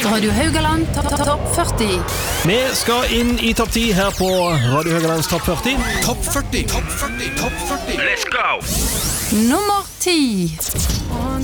Radio Haugaland Topp 40. Vi skal inn i topp 10 her på Radio Haugalands Topp 40. Topp 40, topp 40, topp 40. Let's go! Nummer 10. On